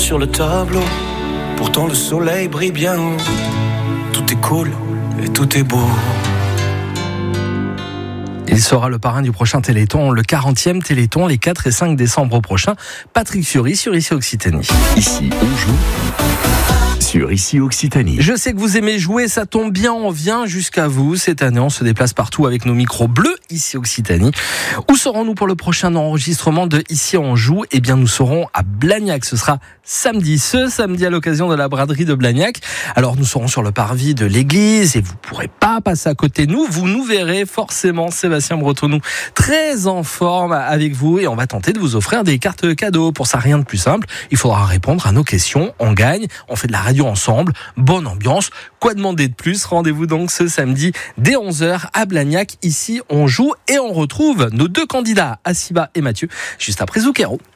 sur le tableau. Pourtant le soleil brille bien haut. Tout est cool et tout est beau. Il sera le parrain du prochain Téléthon, le 40e Téléthon, les 4 et 5 décembre prochains. Patrick Fiori sur Ici Occitanie. Ici, on joue sur Ici Occitanie. Je sais que vous aimez jouer, ça tombe bien, on vient jusqu'à vous. Cette année, on se déplace partout avec nos micros bleus, Ici Occitanie. Où serons-nous pour le prochain enregistrement de Ici on joue ? Eh bien, nous serons à Blagnac. Ce sera ce samedi à l'occasion de la braderie de Blagnac. Alors, nous serons sur le parvis de l'église et vous pourrez pas passer à côté de nous. Vous nous verrez forcément, Sébastien Bretonnou, très en forme avec vous et on va tenter de vous offrir des cartes cadeaux. Pour ça, rien de plus simple. Il faudra répondre à nos questions. On gagne. On fait de la radio ensemble. Bonne ambiance. Quoi demander de plus ? Rendez-vous donc ce samedi dès 11h à Blagnac. Ici, on joue et on retrouve nos deux candidats, Asiba et Mathieu, juste après Zucchero.